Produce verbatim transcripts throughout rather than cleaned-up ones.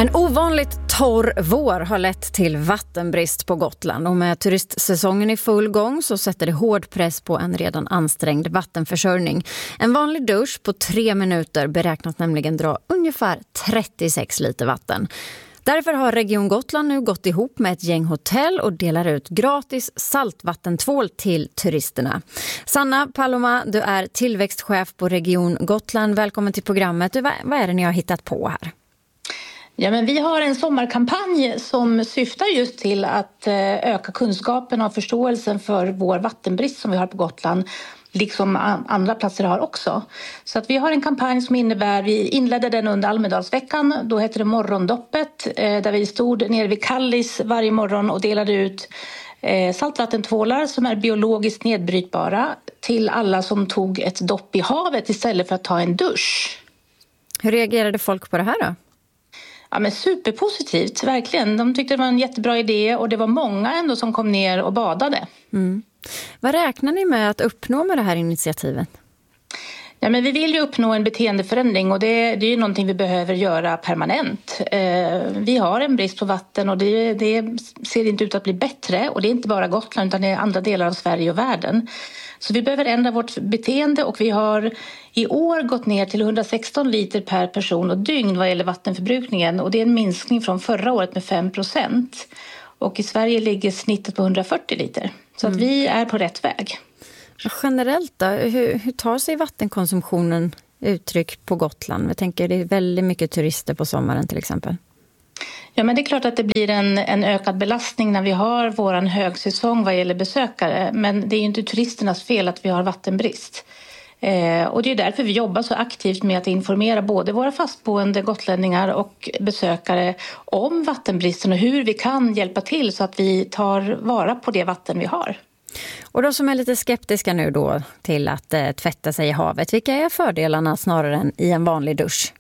En ovanligt torr vår har lett till vattenbrist på Gotland och med turistsäsongen i full gång så sätter det hård press på en redan ansträngd vattenförsörjning. En vanlig dusch på tre minuter beräknas nämligen dra ungefär trettiosex liter vatten. Därför har Region Gotland nu gått ihop med ett gäng hotell och delar ut gratis saltvattentvål till turisterna. Sanna Paloma, du är tillväxtchef på Region Gotland. Välkommen till programmet. Vad är det ni har hittat på här? Ja, men vi har en sommarkampanj som syftar just till att öka kunskapen och förståelsen för vår vattenbrist som vi har på Gotland, liksom andra platser har också. Så att vi har en kampanj som innebär, vi inledde den under Almedalsveckan, då hette det Morgondoppet, där vi stod nere vid Kallis varje morgon och delade ut saltvattentvålar som är biologiskt nedbrytbara till alla som tog ett dopp i havet istället för att ta en dusch. Hur reagerade folk på det här då? Ja, men superpositivt, verkligen. De tyckte det var en jättebra idé och det var många ändå som kom ner och badade. Mm. Vad räknar ni med att uppnå med det här initiativet? Ja, men vi vill ju uppnå en beteendeförändring och det, det är ju någonting vi behöver göra permanent. Eh, vi har en brist på vatten och det, det ser inte ut att bli bättre. Och det är inte bara Gotland utan det är andra delar av Sverige och världen. Så vi behöver ändra vårt beteende och vi har i år gått ner till hundrasexton liter per person och dygn vad gäller vattenförbrukningen. Och det är en minskning från förra året med fem procent. Och i Sverige ligger snittet på hundrafyrtio liter. Så att vi är på rätt väg. Generellt då, hur, hur tar sig vattenkonsumtionen uttryck på Gotland? Jag tänker det är väldigt mycket turister på sommaren till exempel. Ja, men det är klart att det blir en, en ökad belastning när vi har våran högsäsong vad gäller besökare. Men det är ju inte turisternas fel att vi har vattenbrist. Eh, och det är därför vi jobbar så aktivt med att informera både våra fastboende gotlänningar och besökare om vattenbristen och hur vi kan hjälpa till så att vi tar vara på det vatten vi har. Och de som är lite skeptiska nu då till att eh, tvätta sig i havet, vilka är fördelarna snarare än i en vanlig dusch?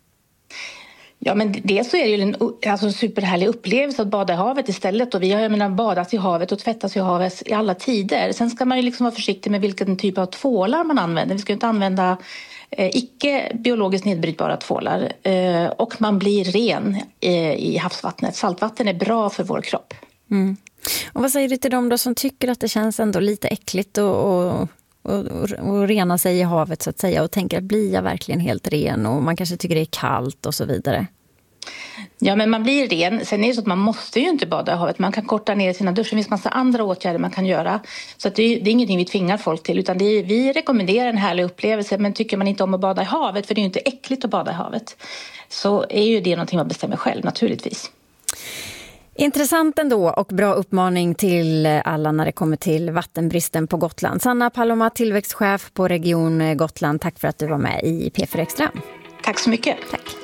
Ja, men det så är det ju en alltså, superhärlig upplevelse att bada i havet istället. Och vi har ju menar, badat i havet och tvättats i havet i alla tider. Sen ska man ju liksom vara försiktig med vilken typ av tvålar man använder. Vi ska ju inte använda eh, icke biologiskt nedbrytbara tvålar. Eh, och man blir ren eh, i havsvattnet. Saltvatten är bra för vår kropp. Mm. Och vad säger du till dem då som tycker att det känns ändå lite äckligt och, och, och, och rena sig i havet så att säga och tänker att blir jag verkligen helt ren och man kanske tycker det är kallt och så vidare? Ja, men man blir ren. Sen är det så att man måste ju inte bada i havet. Man kan korta ner sina duschar. Det finns massa andra åtgärder man kan göra. Så att det, är, det är ingenting vi tvingar folk till. Utan det är, vi rekommenderar en härlig upplevelse. Men tycker man inte om att bada i havet, för det är ju inte äckligt att bada i havet, så är ju det någonting man bestämmer själv naturligtvis. Intressant ändå och bra uppmaning till alla när det kommer till vattenbristen på Gotland. Sanna Paloma, tillväxtchef på Region Gotland. Tack för att du var med i P fyra Extra. Tack så mycket. Tack.